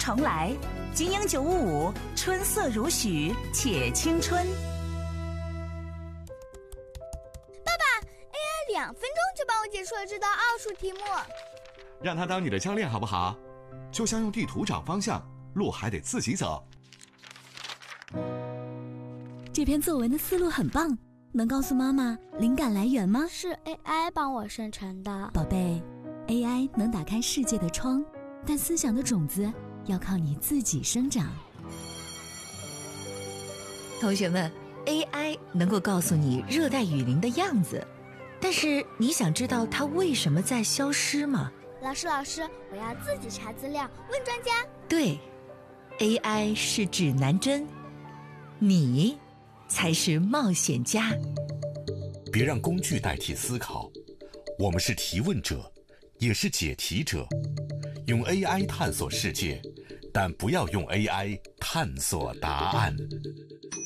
重来。金鹰955，春色如许，且青春。 爸爸 ，AI 2分钟就帮我解出了这道奥数题目。 让他当你的教练好不好？就像用地图找方向，路还得自己走。 这篇作文的思路很棒，能告诉妈妈灵感来源吗？ 是 AI 帮我生成的。 宝贝， AI 能打开世界的窗，但思想的种子要靠你自己生长。 同学们， AI 能够告诉你热带雨林的样子，但是你想知道它为什么在消失吗？ 老师，我要自己查资料，问专家。 对， AI 是指南针，你才是冒险家。 别让工具代替思考，我们是提问者，也是解题者。用 AI 探索世界，但不要用 AI 探索答案。